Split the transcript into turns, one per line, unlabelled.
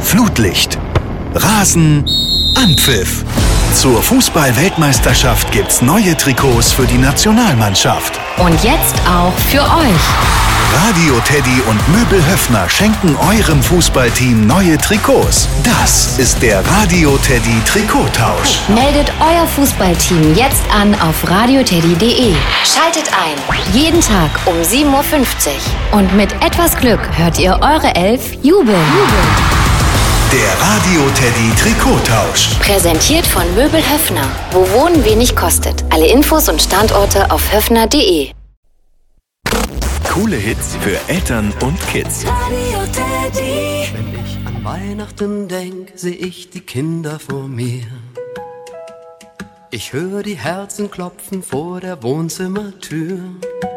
Flutlicht, Rasen, Anpfiff. Zur Fußball-Weltmeisterschaft gibt's neue Trikots für die Nationalmannschaft.
Und jetzt auch für euch.
Radio Teddy und Möbel Höffner schenken eurem Fußballteam neue Trikots. Das ist der Radio Teddy Trikottausch.
Meldet euer Fußballteam jetzt an auf radioteddy.de. Schaltet ein. Jeden Tag um 7.50 Uhr. Und mit etwas Glück hört ihr eure Elf jubeln.
Der Radio Teddy Trikottausch.
Präsentiert von Möbel Höffner. Wo Wohnen wenig kostet. Alle Infos und Standorte auf höffner.de.
Coole Hits für Eltern und Kids.
Radio Teddy.
Wenn ich an Weihnachten denk, seh ich die Kinder vor mir. Ich höre die Herzen klopfen vor der Wohnzimmertür.